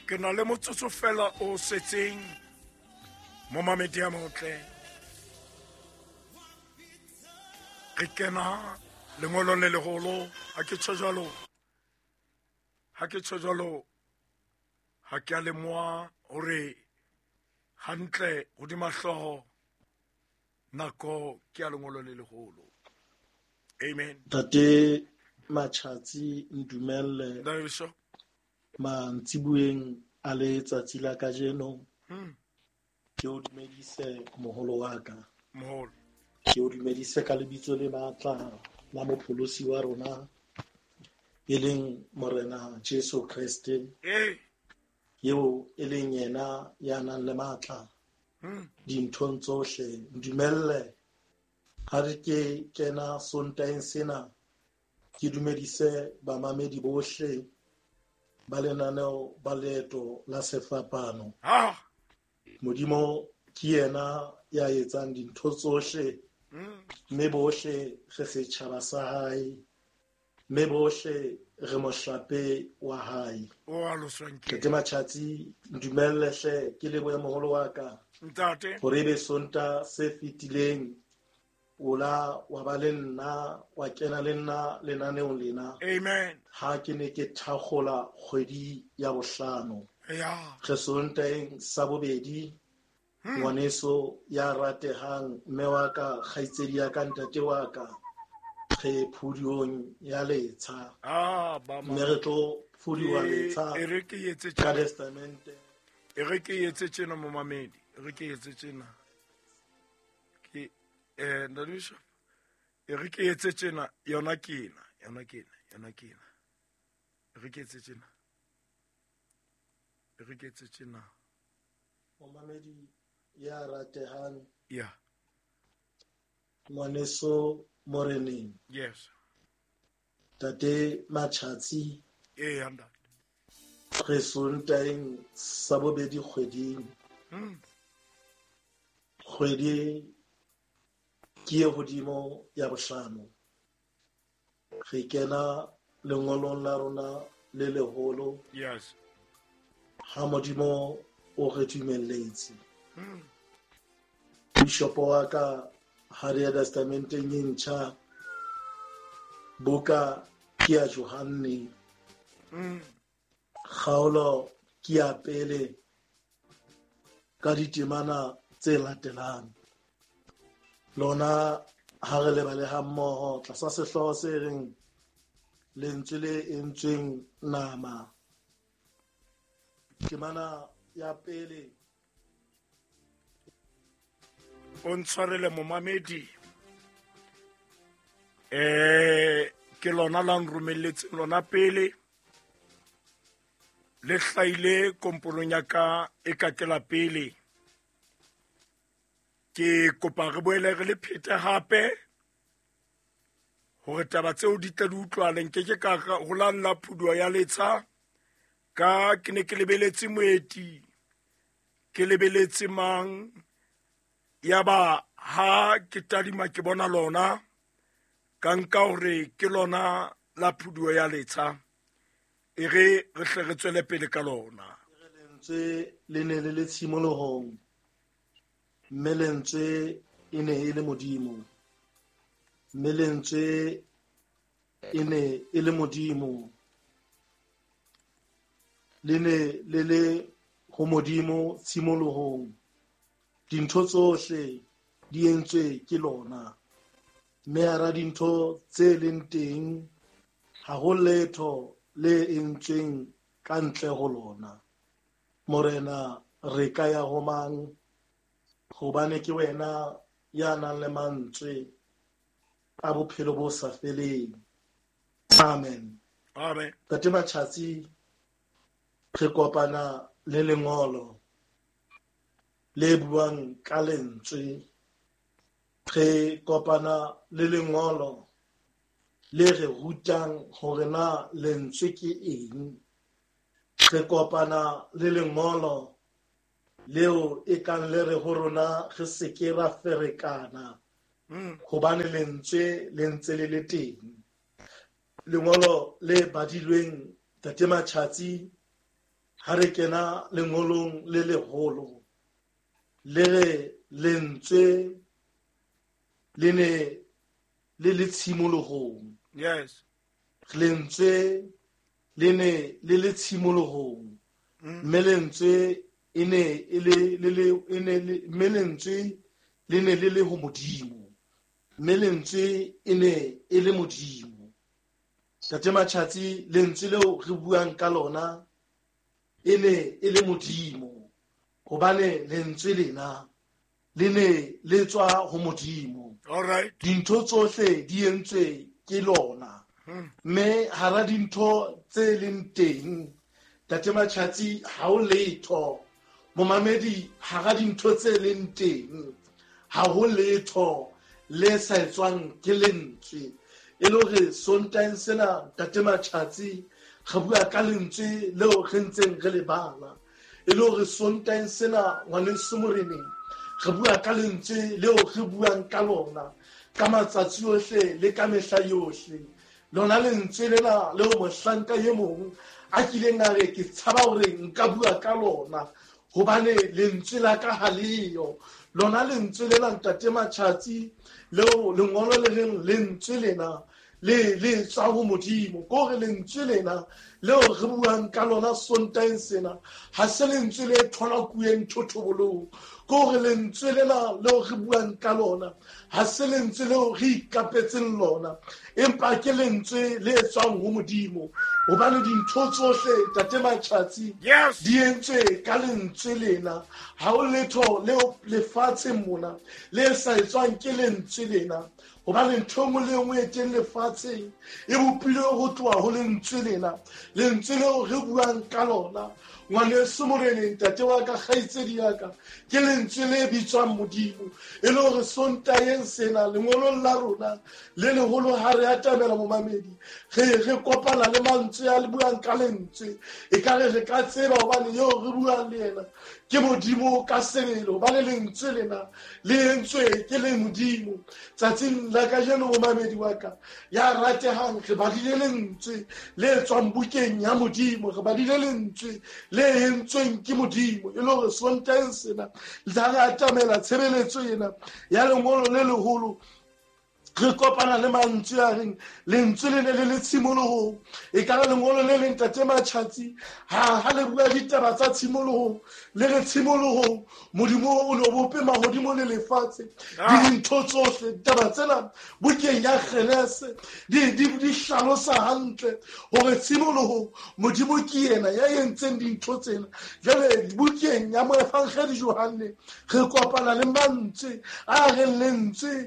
ke na le motsotso fela o setseng mo mamedi a motle re kena lengolo le legolo ha ke tsho jalo ha ke a lemoa hore hantle hodima hlooho nako ke a lengolo le legolo. Amen. Tate Matjhatsi Ndumelle mantsibueng a le tsatsi la kajeno ke o dumedise moholo wa ka moholo ke o dumedise ka lebitso le matla la mopholosi wa rona e leng Morena Jesu Kriste yeo e leng yena ya nang le matla dinthong tsohle. Ndumelle ha re ke kena sontaheng sena ke dumedise bamamedi bohle ba lenaneo ba leeto la sefapano. Modimo ke yena ya etsang dintho tsohle mme bohle re setjhaba sa hae mme bohle re mohlape wa hae. Tate Matjhatsi Ndumelle hle ke lebohe moholo wa ka hore ebe sonta se fetileng ola wa ba le nna wa kena le nna lenaneong lena. Amen. Ha ke ne ke thakgola kgwedi ya bohlano re sontaheng sa bobedi ngwaneso ya ratehang mme wa ka kgaitsedi ya ka ntate wa ka re phudiong ya letsha mme re tlo phudiwa letsha ka testamente e re ke etse tjena mo mamedi e re ke etse tjena ke ndadisha e re ke etse tjena yona kena e re ke etse tjena mo mamedi ya ratehang ya ngwaneso moreneng yes Tate Matjhatsi anda re sontaheng sa bobedi kgweding kgwedi ke ye hodimo ya bohlano re kena lengolong la rona le leholo. Yes. Ha Modimo o re dumelletse Bishop wa ka ha re ya testamenteng e ntjha buka ke ya Johane kgaolo ke ya pele ka ditemana tse latelang lona ha re lebale ha mmoho tlasa sehlooho se reng lentswe le entsweng nama. Temana ya pele o ntshwarele momamedi ke lona la nromelletse lona pele le hlaile kompolong ya ka e ka kela pele ke kopa re boele re le phete hape hore taba tseo di tla di utlwaleng ke ka rolang la phuduwa ya letsha ka ke ne ke lebeletse moeti ke lebeletse mang yaba ha ke tadima ke bona lona ka nka hore ke lona la phuduwa ya letsha e re hle re tswele pele ka lona. lentswe le ne le le tshimolohong mme lentswe e ne e le Modimo mme lentswe e ne e le Modimo le ne le le ho Modimo tshimolohong dintho tsohle di entswe ke lona mme hara dintho tse leng teng ha ho letho le entsweng ka ntle ho lona. Morena re ka ya ho mang hobane ke wena ya nang le mantswe a bophelo bo sa feleng. Amen. Amen. Tate Matjhatsi re kopana le lengolo le buang ka lentswe re kopana le lengolo le re rutang hore na lentswe ke eng re kopana le lengolo leo e kang le re ho rona re se ke ra ferekana hobane lentswe le ntse le le teng lengolo le badilweng Tate Matjhatsi ha re kena lengolong le leholo le re lentswe le ne le tshimolohong. Yes. Lentswe le ne le tshimolohong. Mme lentswe e ne le ho Modimo. Mme lentswe e ne e le Modimo. Tate Matjhatsi, lentswe leo re buang ka lona e ne e le Modimo. Hobane lentswe lena le ne le tswa ho Modimo. All right. Dintho tsohle di entswe ke lona. Mme hara dintho tse leng teng, Tate Matjhatsi, ha o letho. Momamedi, hara dintho tse leng teng, ha ho letho le sa etswang ke lentswe. E le hore Sontaeng sena, Tate Matjhatsi, re bua ka lentswe leo re ntseng re le bala. E le hore Sontaeng sena, ngwaneso Morena, re bua ka lentswe leo re buang ka lona ka matsatsi ohle le ka mehla yohle. Lona lentswe lena leo mohlanka ye mong a kileng a re ke tshaba hore nka bua ka lona hobane lentswe la ka ha leyo. Lona lentswe lena Ntate Matjhatsi leo lengolo le reng lentswe lena le tswa ho Modimo. Ko re lentswe lena leo re buang ka lona Sontaeng sena ha se lentswe le thola kueng thothobolong. Ko re lentswe lena leo re buang ka lona ha se lentswe leo re ikapetseng lona, empa ke lentswe le tswang ho Modimo. Hobane dintho tsohle Tate Matjhatsi di entswe ka lentswe lena. Ha o letho leo lefatsheng mona le sa etswang ke lentswe lena. Hobane ntho engwe le engwe e teng lefatsheng e bopilwe ho tloha ho lentswe lena. Lentswe leo re buang ka lona, ngwaneso Morena, ntate wa ka, kgaitsedi ya ka, ke lentswe le bitswang Modimo. E le hore Sontaeng sena lengolong la rona le leholo ha re atamela momamedi, re kopana le mantswe a le buang ka lentswe. E ka re ka tseba hobane eo re buang le yena ke Modimo ka sebele, hobane lentswe lena le entswe ke le Modimo. Tsatsing la kajeno momamedi wa ka ya ratehang, re badile lentswe le tswang bukeng ya Modimo, re badile lentswe le entsweng ke Modimo. E le hore Sontaeng sena le ha re atamela tshebeletso ena ya lengolo le leholo, re kopana le mantswe a reng lentswe le ne le tshimolohong. E ka re lengolo le leng Tate Matjhatsi ha le bua ditaba tsa tshimolohong, le re tshimolohong Modimo o no bope mahodimo le lefatshe di dintho tsohle. Taba tsena bukeng ya Kgenese di hlalosa hantle hore tshimolohong Modimo ke yena ya entseng dintho tsena. Jwale bukeng ya Moefangedi Johane re kopana le mantswe a reng lentswe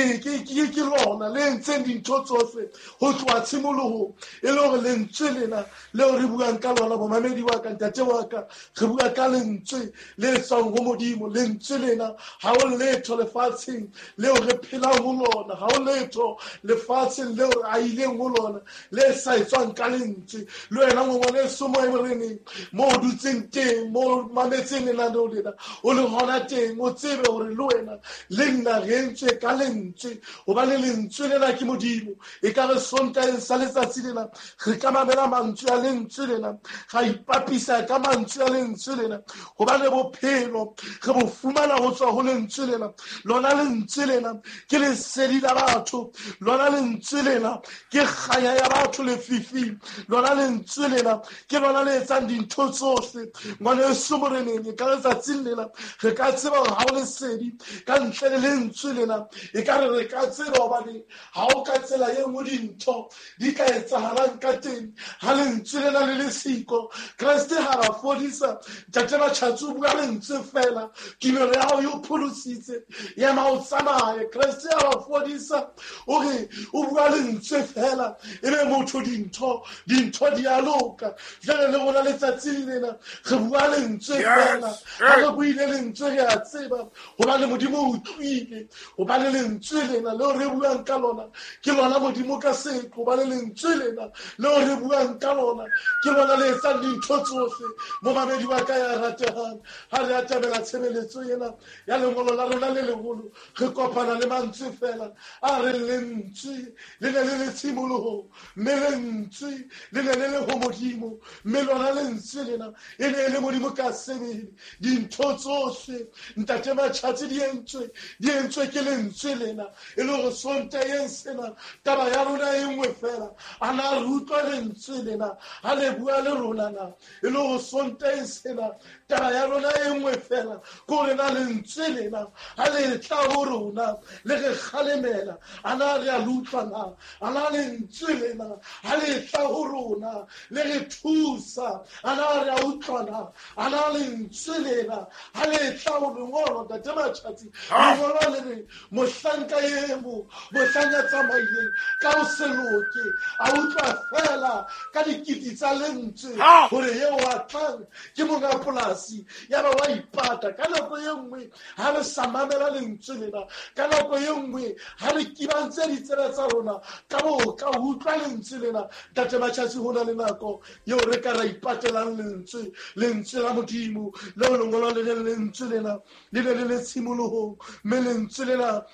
ke lona le entseng dintho tsohle ho tloha tshimolohong. E le hore lentswe lena leo re buang ka lona momamedi wa ka, ntate wa ka, re bua ka lentswe le tswang ho Modimo. Lentswe lena ha o letho lefatsheng leo re phelang ho lona, ha o letho lefatsheng leo a ileng ho lona le sa etswang ka lentswe. Le wena ngwaneso Moreneng, mo o dutseng teng, mo mametseng lenaneo lena, o le hona teng, o tsebe hore le wena le nna re entswe ka lentswe. Hobane lentswe lena ke Modimo. E ka re Sontaeng sa letsatsi lena re ka mamela mantswe a lentswe lena, ga ipapisa ka mantswe a lentswe lena, hobane bophelo re bo fumana ho tswa ho lentswe lena. Lona lentswe lena ke lesedi la batho, lona lentswe lena ke kganya ya batho lefifing, lona lentswe lena ke lona le etsang dintho tsohle. Ngwaneso Moreneng, e ka re tsatsing lena re ka tseba hore ha o lesedi ka ntle le lentswe lena. E ka re ka tseba hobane ha o ka tsela ye nngwe dintho di ka etsahalang ka teng ha lentswe lena le le siko. Kreste ha ra fodisa, Tate Matjhatsi o bua lentswe fela, tumelo ya hao e o pholositse, ya ma o tsamaye. Kreste ha ra fodisa hore o bua lentswe fela, ebe motho dintho di a loka. Jwale le rona letsatsing lena re bua lentswe fela, ha re buile lentswe re a tseba hobane Modimo o utlwile, hobane lentswe lena leo re re buang ka lona ke lona modimo ka seqo ba le lentswe lena leo re buang ka lona ke lona le etsang dintho tsohle mo mamedi wa ka ya ratehang ha re atamela tshebeletso ena ya lengolo la rona le legolo re kopana le mantswe fela a re lentswe le ne le le tshimoloho mme lentswe le ne le le ho modimo mme lona lentswe lena e ne le modimo ka sebele dintho tsohle ntate matjhatsi di entswe ke lentswe lena e le gore sonteng sena taba ya rona e nngwe fela a na re utlwa lentswe lena ha le bua le rona na e le gore sonteng sena taba ya rona e nngwe fela ko re na lentswe lena ha le tla ho rona le re kgalemela a na re a lutlwa na a na lentswe lena ha le tla ho rona le re thusa a na re a utlwa na a na lentswe lena ha le tla ho lengolo ntate matjhatsi lengolo le re mohlanka emo mohlanka tsamaileng ka ho seloke a utlwa fela ka dikiti tsa lentswe hore yeo a tlang ke monga polasi ya ba wa ipata ka nako ye nngwe ha re samamela lentswe lena ka nako ye nngwe ha re kibantse ditsela tsa rona ka boka ho utlwa lentswe lena ntate matjhatsi ho na le nako yeo re ka ra ipatelang lentswe la modimo leo lengolo le lentswe lena le ne le le tshimolohong mme lentswe lena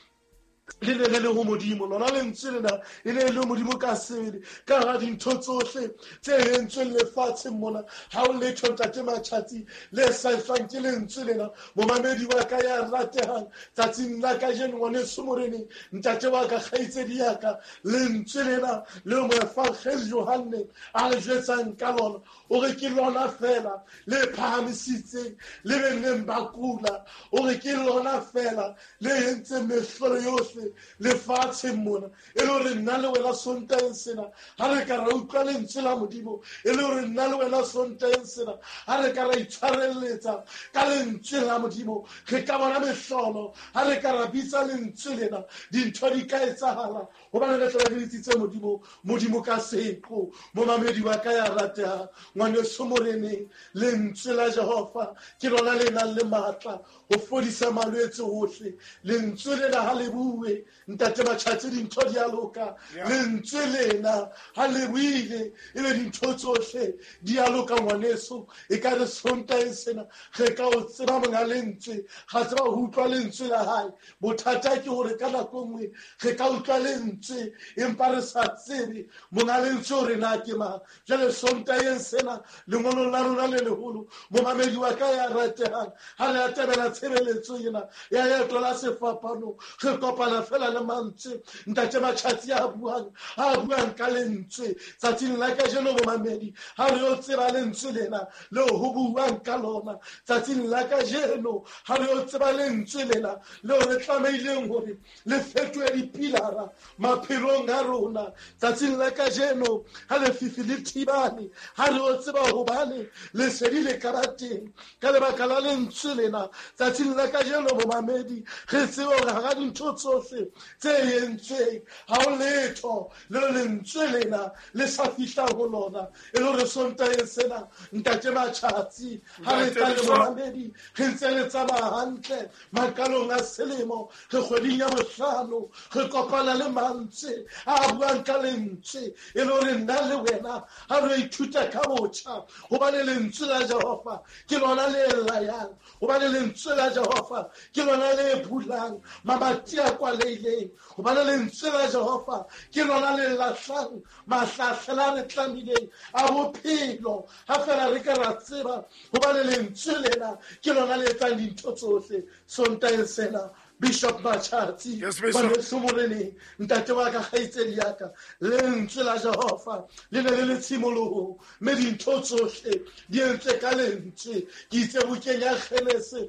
le ne le ho modimo lona lentswe lena e ne le modimo ka sebele ka ga dintho tsohle tse entsweng lefatsheng mona ha o letho ntate matjhatsi le saifang ke lentswe lena momamedi wa ka ya ratehang tsatsing la ka jeno ngwaneso morene ntate wa ka kgaitsedi ya ka lentswe lena leo moefangeli Johanne a le jwetsang ka lona o re ke lona fela le phahamisitseng le benneng ba kula o re ke lona fela le entseng mehlolo yohle lefatsheng mona e le gore nna le wena sonteng sena ha re ka ra utlwa lentswe la modimo e le gore nna le wena sonteng sena ha re ka ra itshwarelletsa ka lentswe la modimo re ka bona mehlolo ha re ka ra bitsa lentswe lena dintho di ka etsahala gobane re tla re ditsitse modimo ka seqo mo mamedi wa ka ya ratehang ngwaneso moreneng lentswe la Jehova ke lona le nang le matla ho fodisa malwetse ohle lentswe lena ha le bue ntate matjhatsi dintho di a loka lentswe lena ha le buile e be dintho tsohle di a loka ngwaneso e ka re sonteng sena re ka o tseba monga lentswe ga tseba ho utlwa lentswe la hae bothata ke hore ka nako nngwe re ka utlwa lentswe empa re sa tsebe monga lentswe hore na ke mang jwale sonteng sena lengolong la rona le leholo momamedi wa ka ya ratehang ha le atabela tshebeletso ena ya leeto la sefapano re kopana fela le mantswe ntate matjhatsi a buang ka lentswe tsatsing la ka jeno momamedi ha re yo tseba lentswe lena leo ho buang ka lona tsatsing la ka jeno ha re yo tseba lentswe lena leo re tlameileng hore le fetohe dipilara maphelong a rona tsatsing la ka jeno ha le fifi le thibane ha re yo tseba hobane lesedi le karateng ka lebaka la lentswe lena tsatsing la ka jeno momamedi re tseba hore ha dintho tsohle tse entsweng ha o letho le lentswe lena le sa fihla ho lona e le hore sonteng sena ntate matjhatsi ha re tla le momamedi re ntse le tsamaya hantle makalong a selemo re kgweding ya bohlano re kopana le mantswe a buang ka lentswe e le hore nna le wena ha re ithuta ka botjha hobane lentswe la Jehova ke lona le layang hobane lentswe la Jehova ke lona le bulang mamati a kwaleileng hobane lentswe la Jehova ke lona le lahlang mahlahla re tlamileng a bophelo ha fela re ka ra tseba hobane lentswe lena ke lona le etsang dintho tsohle sonteng sena Bishop Matjhatsi ngwaneso moreneng ntate wa ka kgaitsedi ya ka lentswe la Jehova le ne le tshimolohong mme dintho tsohle di entswe ka lentswe ke itse bukeng ya Kgenese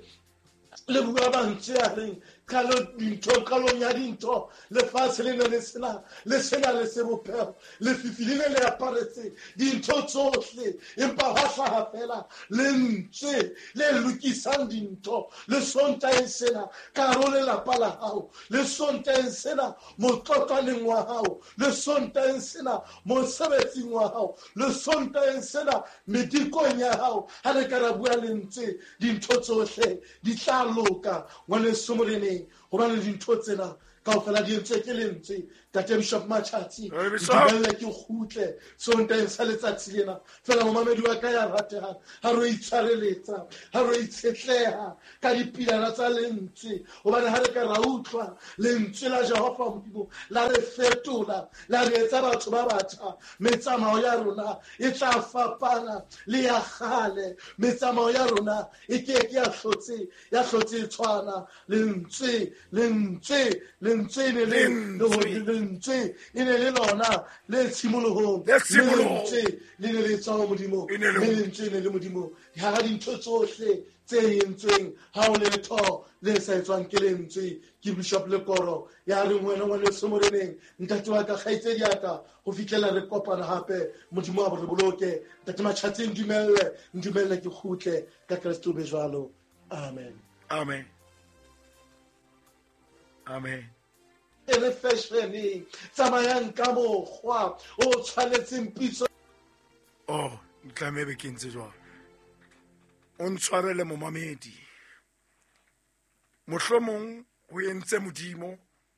le bua mantswe a reng qalong ya dintho lefatshe le ne le sena le sebopeho lefifi le ne le aparetse dintho tsohle empa ha hlaha fela lentswe le lokisang dintho le sonteng sena ka hare ho lelapa la hao le sonteng sena motlotlaneng wa hao le sonteng sena mosebetsing wa hao le sonteng sena medikong ya hao ha re ka ra bua lentswe dintho tsohle di tla loka ngwaneso moreneng gobane dintho tsena kaofela di entswe ke lentswe Tate Bishop Matjhatsi dumelle ke kgutle sonteng sa letsatsi lena fela momamedi wa ka ya ratehang ha re itshwareletsa ha re itshetleha ka dipilana tsa lentswe hobane ha re ka ra utlwa lentswe la Jehova Modimo la re fetola la re etsa batho ba batjha metsamao ya rona e tla fapana le ya kgale metsamao ya rona e ke ya hlotse tshwana lentswe lentswe e ne le lona le tshimolohong lentswe le ne le tswa Modimo lentswe ne le Modimo ha dintho tsohle tse yentsweng ha o letho le sa etswang ke lentswe ke Bishop Lekoro ya re ngwana ngwana semoreneng ntate wa ka kgaitsedi ya ka ho fitlela re kopana hape Modimo a re boloke Tate Matjhatsi ndumelle ke khutle ka Kristo be jwalo amen amen amen ele fashion tsamayang ka mokgwa o tshwanetseng pitso ntlamebe ke ntse jwalo o ntshwarele momamedi mohlomong ho entse Modimo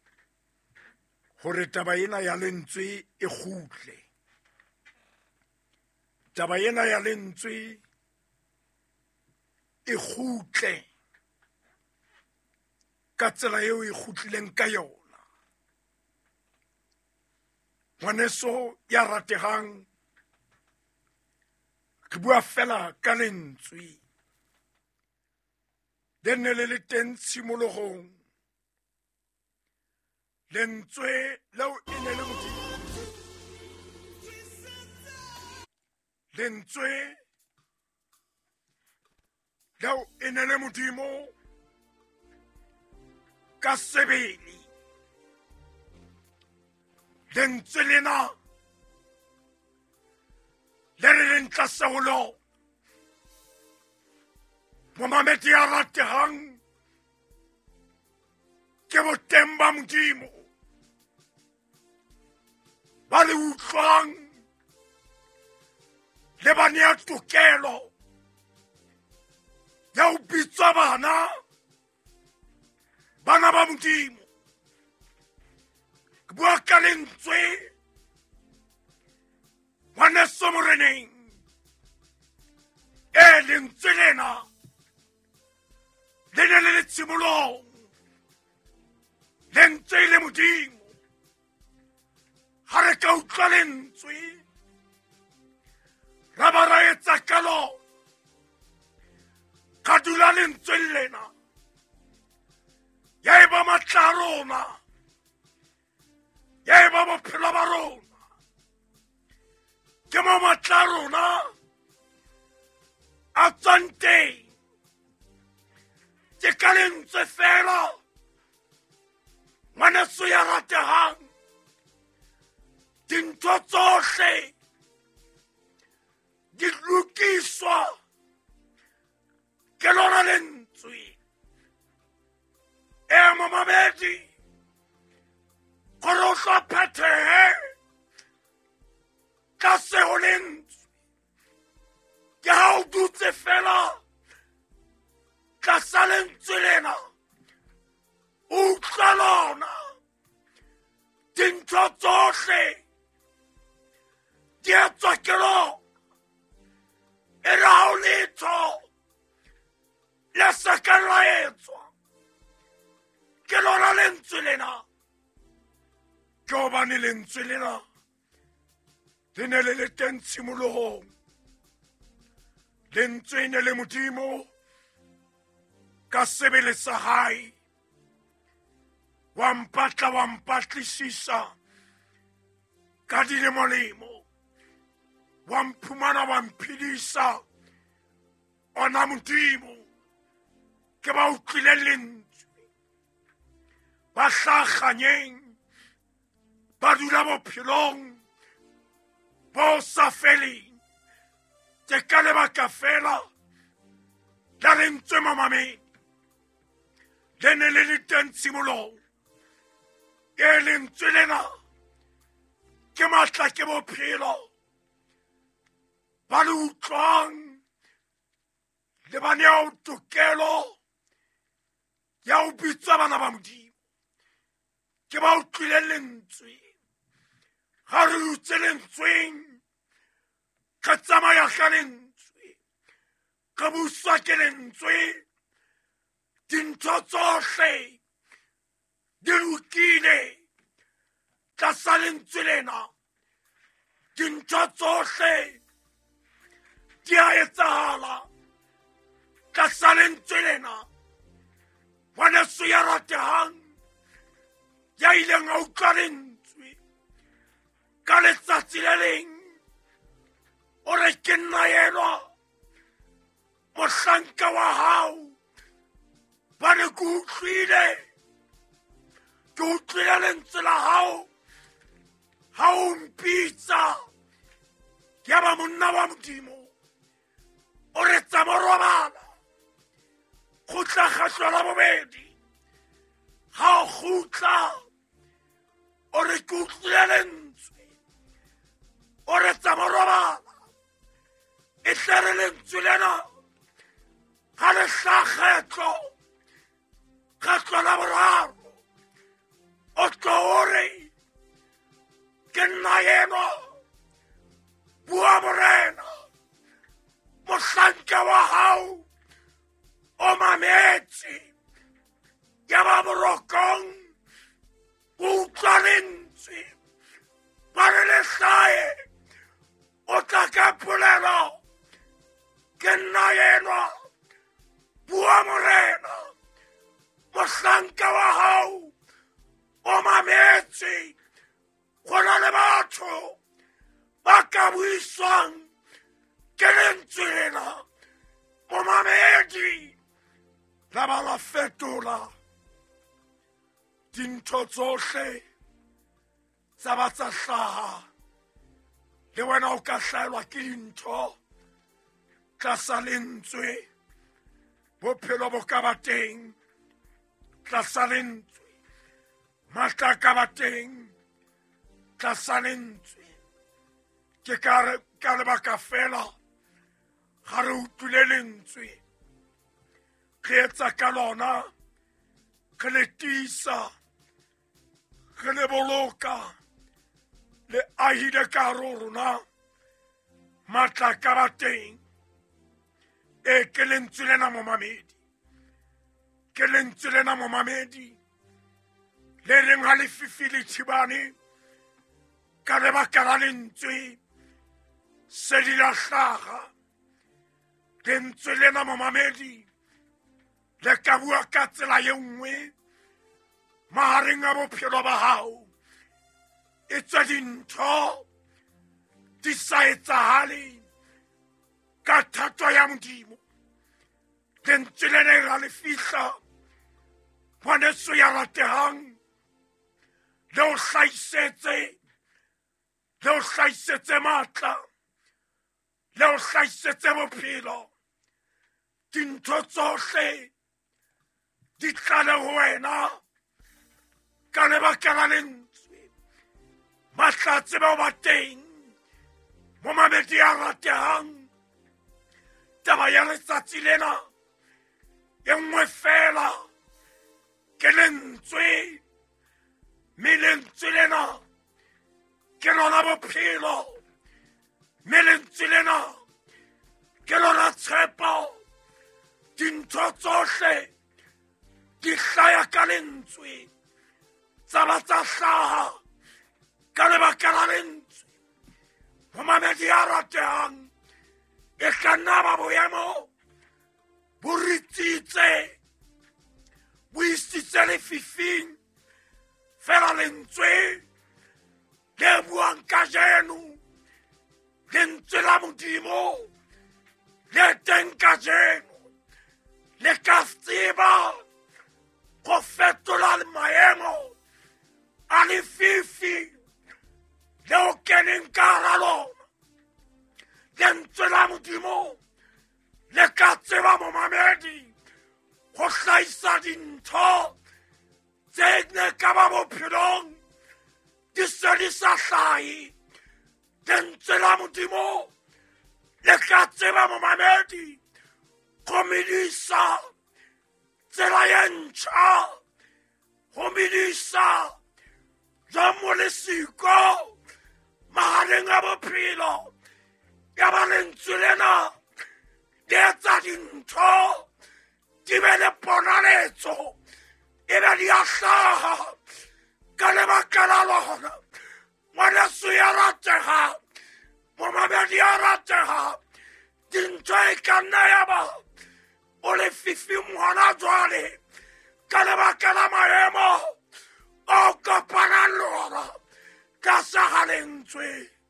hore taba ena ya lentswe e kgutle taba ena ya lentswe e kgutle ka tsela eo e kgutlileng ka yona ngwaneso ya ratehang ke bua fela ka lentswe le ne le le teng tshimolohong lentswe leo e ne le Modimo lentswe leo e ne le Modimo ka sebele lentswe lena le re leng tlaseholo momamedi ya ratehang ke boteng ba Modimo ba le utlwang le ba nea tokelo ya ho bitswa bana ba Modimo ke bua ka lentswe ngwaneso moreneng lentswe lena le ne le tshimolong lentswe le Modimo ha re ka utlwa lentswe ra ba ra etsa ka lona ka dula lentswe lena ya eba matla a rona ya eba bophelo ba rona ke mo matla a rona a tswang teng ke ka lentswe fela ngwaneso ya ratehang dintho tsohle di lokiswa ke lona lentswe momamedi gore o hlophethehe ka seo lentswe ke ha o dutse fela tlasa lentswe lena o utlwa lona dintho tsohle di etswa ke lona e re ha o letho le sa ka la etswa ke lona lentswe lena ke hobane lentswe lena le ne le teng tshimolohong lentswe ne le Modimo ka sebele sa hae wa mpatlisisa ka dilemolemo wa mphumana wa mphidisa ona Modimo ke ba utlwile lentswe ba hlakganyeng ba dula bophelong bo sa feleng ke ka lebaka fela la lentswe mamamedi le ne le le teng tshimolong lentswe lena ke matla ke bophelo ba le utlwang le ba nea tokelo ya ho bitswa bana ba Modimo ke ba utlwile lentswe ga re utse lentsweng ka tsamaya ka lentswe ka buswa ke lentswe dintho tsohle di lokile tlasa lentswe lena dintho tsohle di a etsahala tlasa lentswe lena ngwaneso ya ratehang ya ileng a utlwa lentswe ka letsatsi le leng o re ke nna enwa mohlanka wa hao ba ne ke utlwile lentswe la hao ha o mpitsa ya ba monna wa Modimo o re tsa morobala khutla kgatlo la bobedi ha o khutla o re ke utlwile lentswe o re tsa morobala e tlere lentswe lena ga le hlakgetlo kgatlo la boraro o tlo o re ke nna enwa bua morena mohlanka wa hao o mametse ya ba borokong o utlwa lentswe ba re le hlae o tla ka polelo ke nna enwa bua morena mohlanka wa hao o mametse go na le batho ba ka buiswang ke lentswe lena momamedi la ba la fetola dintho tsohle tsa ba tsa hlaha le wena o ka hlaelwa ke dintho tlasa lentswe bophelo bo ka ba teng tlasa lentswe matla ka ba teng tlasa lentswe ke ka lebaka fela ga re utlwile lentswe re etsa ka lona re le tiisa re le boloka le ahile ka hare ho rona matla ka ba teng ke lentswe lena momamedi ke lentswe lena momamedi le reng ha lefifi le tshibane ka lebaka la lentswe se di la hlaga lentswe lena momamedi le ka bua ka tsela ye nngwe mahareng a bophelo ba hao e tswa dintho di sa etsahale ka thato ya Modimo lentswe lena ga le fihla ngwaneso ya ratehang le o hlahisetse matla le o hlahisetse bophelo dintho tsohle di tlale ho wena ka lebaka la lentswe matla a tsebe ho ba teng momamedi ya ratehang taba ya letsatsi lena e nngwe fela ke lentswe mme lentswe lena ke lona bophelo mme lentswe lena ke lona tshepo dintho tsohle di hlaya ka lentswe tsa ba tsa hlaha ka lebaka la lentswe momamedi ya ratehang e ka nna ba boemo bo ritsitse bo isitse lefifing fela lentswe le buang kajeno lentswe la Modimo le teng kajeno le ka tseba go fetola maemo a lefifi le o keneng ka hara lona lentswe la Modimo le ka tseba momamedi go hlahisa dintho tse ne ka ba bophelong di se di sa hlahe lentswe la Modimo le ka tseba momamedi go medisa tsela ye ntjha go medisa jwa mo lesiko magareng a bophelo ya ba lentswe lena di etsa dintho di be le ponaletso e be di a hlaga ka lebaka la lona ngwaneso ya ratega momabedi ya ratega dintho e ka nna ya ba o lefifi ngwana jwale ka lebaka la maemo o kopanang le ona ka sa ga lentswe